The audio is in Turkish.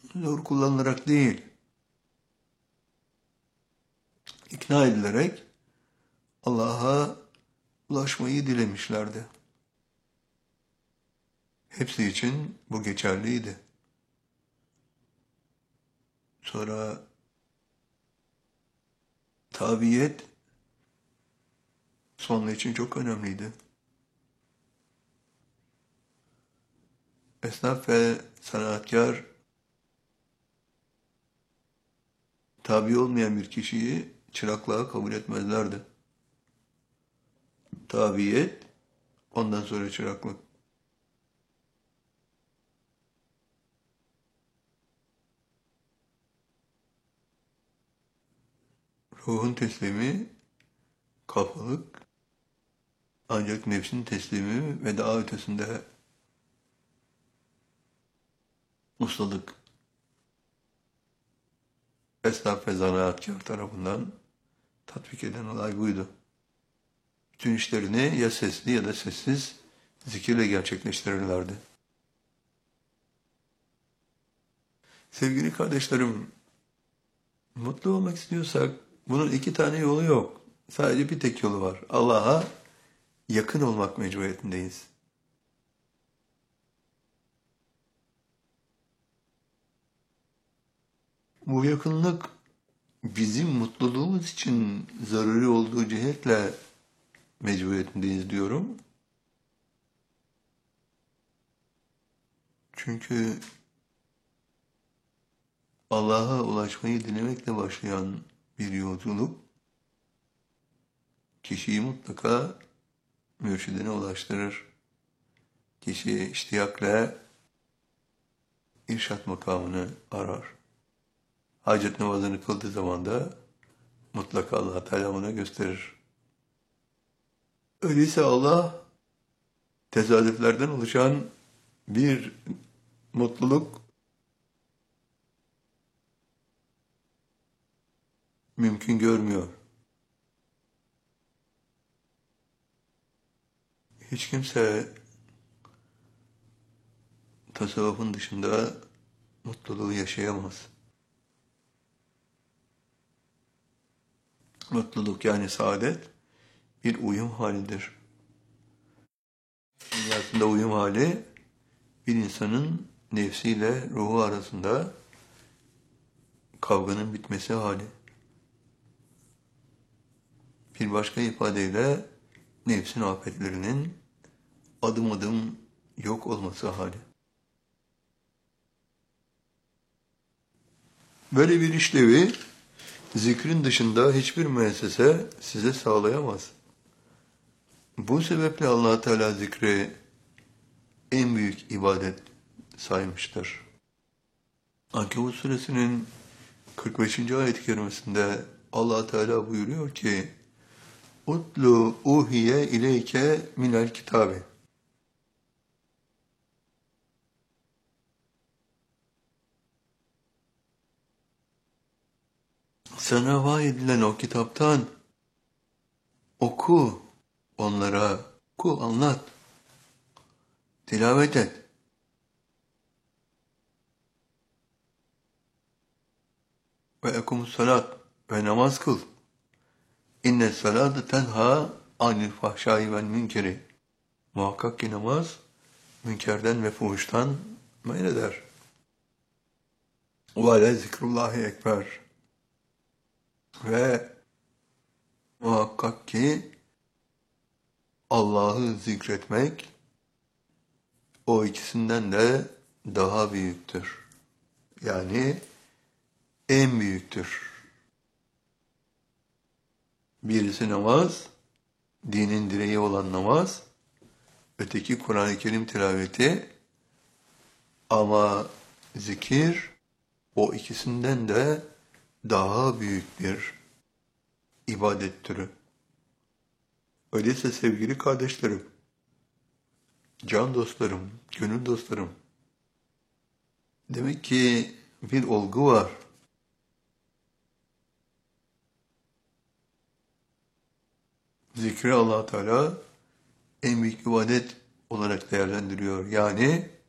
zor kullanılarak değil, ikna edilerek Allah'a ulaşmayı dilemişlerdi. Hepsi için bu geçerliydi. Sonra tabiyet Osmanlı için çok önemliydi. Esnaf ve sanatkar tabi olmayan bir kişiyi çıraklığa kabul etmezlerdi. Tabiyet, ondan sonra çıraklık. Ruhun teslimi, kafalık, ancak nefsin teslimi ve daha ötesinde ustalık. Esnaf ve zanaatkar tarafından tatbik eden olay buydu. Bütün işlerini ya sesli ya da sessiz zikirle gerçekleştirirlerdi. Sevgili kardeşlerim, mutlu olmak istiyorsak bunun iki tane yolu yok. Sadece bir tek yolu var. Allah'a yakın olmak mecburiyetindeyiz. Bu yakınlık bizim mutluluğumuz için zaruri olduğu cihetle mecburiyetindeyiz diyorum. Çünkü Allah'a ulaşmayı dilemekle başlayan bir yolculuk kişiyi mutlaka mürşidine ulaştırır. Kişi iştiyakla irşat makamını arar. Hacet namazını kıldığı zaman da mutlaka Allah Teala ona gösterir. Öyleyse Allah tesadüflerden oluşan bir mutluluk mümkün görmüyor. Hiç kimse tasavvufun dışında mutluluğu yaşayamaz. Mutluluk yani saadet bir uyum halidir. Dünyasında uyum hali bir insanın nefsiyle ruhu arasında kavganın bitmesi hali. Bir başka ifadeyle nefsin afetlerinin adım adım yok olması hali. Böyle bir işlevi zikrin dışında hiçbir müessese size sağlayamaz. Bu sebeple Allah Teala zikri en büyük ibadet saymıştır. Ankebut suresinin 45. ayet-i kerimesinde Allah Teala buyuruyor ki: "Utlu uhiye ileyke minel kitabi." Sana vahyedilen o kitaptan oku, onlara oku, anlat, tilavet et. Ve ekumus salat ve namaz kıl. İnne salate tenha anil fahşai vel münkeri. Muhakkak ki namaz münkerden ve fuhuştan men eder. Ve le zikrullahi ekber. Ve muhakkak ki Allah'ı zikretmek o ikisinden de daha büyüktür. Yani en büyüktür. Birisi namaz, dinin direği olan namaz, öteki Kur'an-ı Kerim tilaveti, ama zikir o ikisinden de daha büyük bir ibadet türü. Öyleyse sevgili kardeşlerim, can dostlarım, gönül dostlarım, demek ki bir olgu var. Zikri Allah Teala en büyük ibadet olarak değerlendiriyor. Yani